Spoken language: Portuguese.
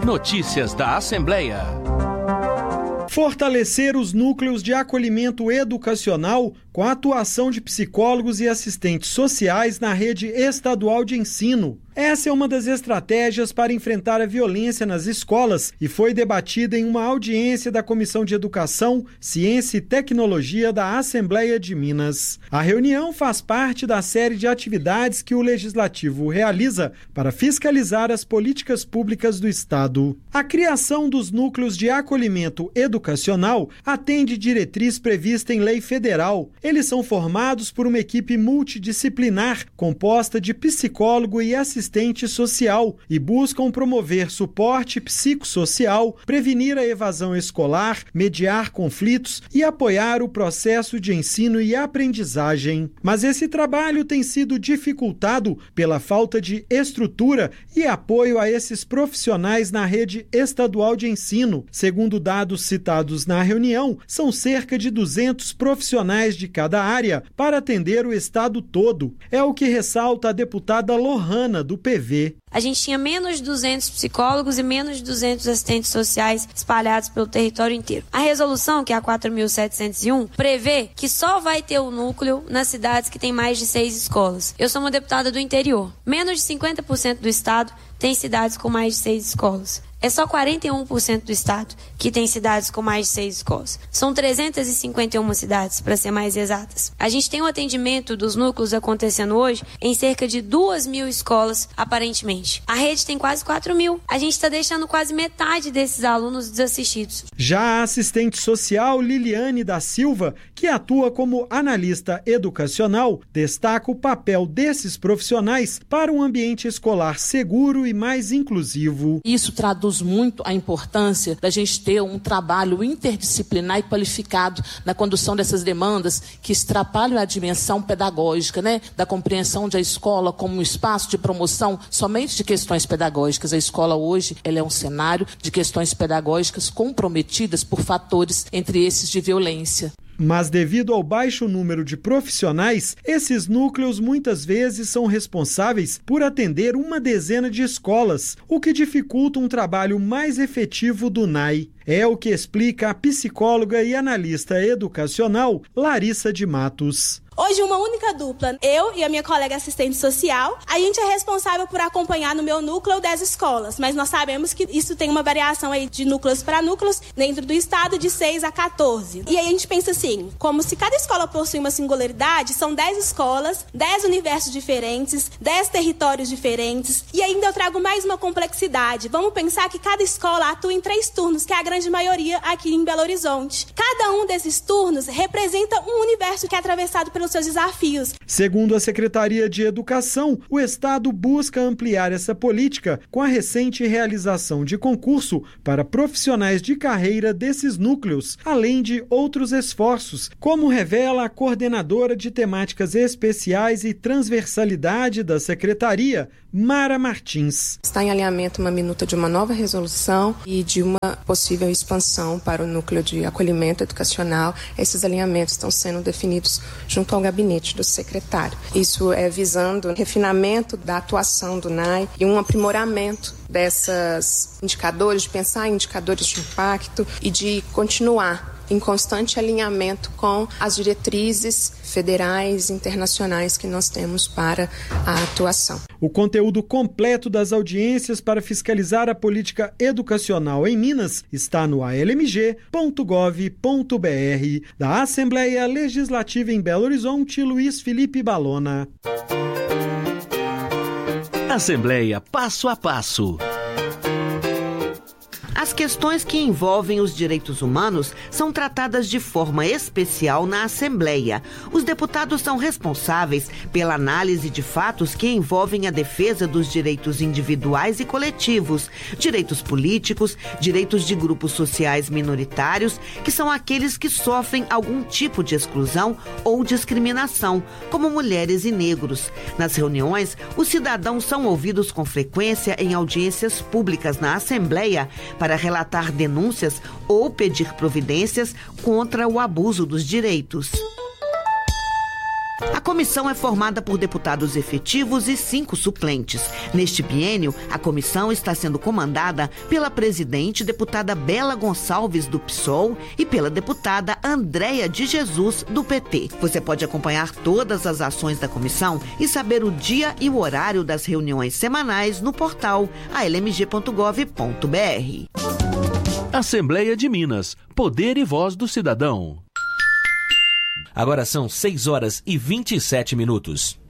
Notícias da Assembleia. Fortalecer os núcleos de acolhimento educacional com a atuação de psicólogos e assistentes sociais na rede estadual de ensino. Essa é uma das estratégias para enfrentar a violência nas escolas e foi debatida em uma audiência da Comissão de Educação, Ciência e Tecnologia da Assembleia de Minas. A reunião faz parte da série de atividades que o Legislativo realiza para fiscalizar as políticas públicas do Estado. A criação dos núcleos de acolhimento educacional atende diretriz prevista em lei federal. Eles são formados por uma equipe multidisciplinar, composta de psicólogo e assistente social e buscam promover suporte psicossocial, prevenir a evasão escolar, mediar conflitos e apoiar o processo de ensino e aprendizagem. Mas esse trabalho tem sido dificultado pela falta de estrutura e apoio a esses profissionais na rede estadual de ensino. Segundo dados citados na reunião, são cerca de 200 profissionais de cada área para atender o estado todo. É o que ressalta a deputada Lohana, do PV. A gente tinha menos de 200 psicólogos e menos de 200 assistentes sociais espalhados pelo território inteiro. A resolução, que é a 4.701, prevê que só vai ter o núcleo nas cidades que tem mais de 6 escolas. Eu sou uma deputada do interior. Menos de 50% do estado tem cidades com mais de 6 escolas. É só 41% do estado que tem cidades com mais de 6 escolas. São 351 cidades, para ser mais exatas. A gente tem o atendimento dos núcleos acontecendo hoje em cerca de 2.000 escolas, aparentemente. A rede tem quase 4.000. A gente está deixando quase metade desses alunos desassistidos. Já a assistente social Liliane da Silva, que atua como analista educacional, destaca o papel desses profissionais para um ambiente escolar seguro e mais inclusivo. Isso traduz muito a importância da gente ter um trabalho interdisciplinar e qualificado na condução dessas demandas que extrapolam a dimensão pedagógica, da compreensão da escola como um espaço de promoção somente de questões pedagógicas. A escola hoje ela é um cenário de questões pedagógicas comprometidas por fatores, entre esses de violência. Mas devido ao baixo número de profissionais, esses núcleos muitas vezes são responsáveis por atender uma dezena de escolas, o que dificulta um trabalho mais efetivo do NAI. É o que explica a psicóloga e analista educacional Larissa de Matos. Hoje, uma única dupla, eu e a minha colega assistente social, a gente é responsável por acompanhar no meu núcleo 10 escolas, mas nós sabemos que isso tem uma variação aí de núcleos para núcleos dentro do estado de 6 a 14. E aí a gente pensa assim, como se cada escola possui uma singularidade, são 10 escolas, 10 universos diferentes, 10 territórios diferentes, e ainda eu trago mais uma complexidade. Vamos pensar que cada escola atua em 3 turnos, que é a grande maioria aqui em Belo Horizonte. Cada um desses turnos representa um universo que é atravessado pelos seus desafios. Segundo a Secretaria de Educação, o Estado busca ampliar essa política com a recente realização de concurso para profissionais de carreira desses núcleos, além de outros esforços, como revela a coordenadora de temáticas especiais e transversalidade da Secretaria, Mara Martins. Está em alinhamento uma minuta de uma nova resolução e de uma possível expansão para o núcleo de acolhimento educacional. Esses alinhamentos estão sendo definidos junto ao gabinete do secretário. Isso é visando o refinamento da atuação do NAI e um aprimoramento desses indicadores, de pensar em indicadores de impacto e de continuar em constante alinhamento com as diretrizes federais e internacionais que nós temos para a atuação. O conteúdo completo das audiências para fiscalizar a política educacional em Minas está no almg.gov.br. Da Assembleia Legislativa em Belo Horizonte, Luiz Felipe Balona. Assembleia Passo a Passo. As questões que envolvem os direitos humanos são tratadas de forma especial na Assembleia. Os deputados são responsáveis pela análise de fatos que envolvem a defesa dos direitos individuais e coletivos, direitos políticos, direitos de grupos sociais minoritários, que são aqueles que sofrem algum tipo de exclusão ou discriminação, como mulheres e negros. Nas reuniões, os cidadãos são ouvidos com frequência em audiências públicas na Assembleia para relatar denúncias ou pedir providências contra o abuso dos direitos. A comissão é formada por deputados efetivos e 5 suplentes. Neste biênio, a comissão está sendo comandada pela presidente, deputada Bela Gonçalves, do PSOL, e pela deputada Andréia de Jesus, do PT. Você pode acompanhar todas as ações da comissão e saber o dia e o horário das reuniões semanais no portal almg.gov.br. Assembleia de Minas. Poder e voz do cidadão. Agora são 6 horas e 27 minutos.